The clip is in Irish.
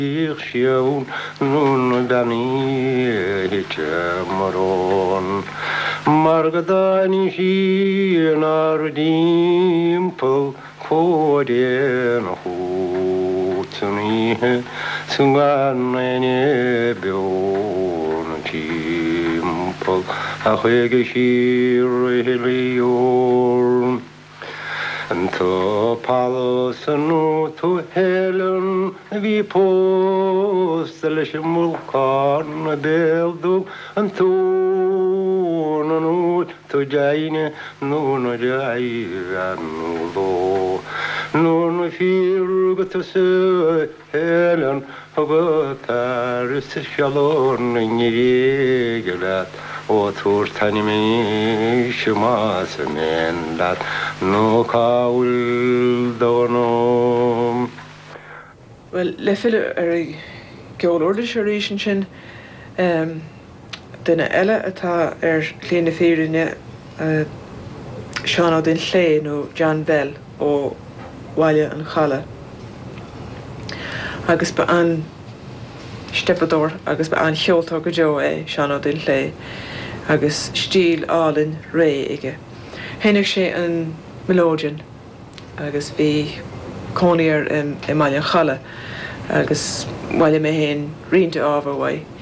Siwn nhw'n dani hitemaron Margada'n I sin ar dimpel Codien hwtni Syngan ein biwn timpel A chweg sir hiliwr Ynto palos nhw to helen fi post leis mulcan a beldw ynto nhw to jaine nhw'n jairan nhw nhw'n ffyrg to se helen o gyda'r sesialon yn iregelat o tŵr tani mi simas yn endat no cawl donom. Well, le fille geol order sin sin dyna ella atá líana féirinne Sean O'Din Llé nó John Bell ó Waile an Chala. Agus ba an stepador agus ba an cheoltá go jo Sean O'Din Llé agus stíl álinn ré ige. Hennig sé an melodian agus bhí cónaíar I Maile an Chala agus bhaile mé héin rianta ábhar